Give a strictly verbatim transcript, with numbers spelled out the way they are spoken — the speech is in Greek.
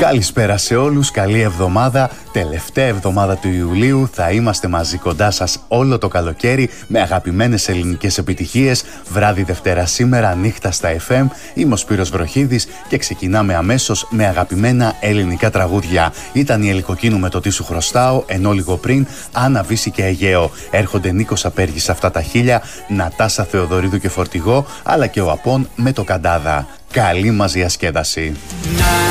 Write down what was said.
Καλησπέρα σε όλους, καλή εβδομάδα, τελευταία εβδομάδα του Ιουλίου. Θα είμαστε μαζί κοντά σας όλο το καλοκαίρι με αγαπημένες ελληνικές επιτυχίες. Βράδυ Δευτέρα σήμερα, νύχτα στα εφ εμ. Είμαι ο Σπύρος Βροχίδης και ξεκινάμε αμέσως με αγαπημένα ελληνικά τραγούδια. Ήταν η Ελικοκίνου με το «Τι σου χρωστάω», ενώ λίγο πριν Άννα Βύση και Αιγαίο. Έρχονται Νίκος Απέργης αυτά τα χίλια, Νατάσα Θεοδωρίδου και Φορτηγό, αλλά και ο Απών με το Καντάδα. Καλή μας διασκέδαση.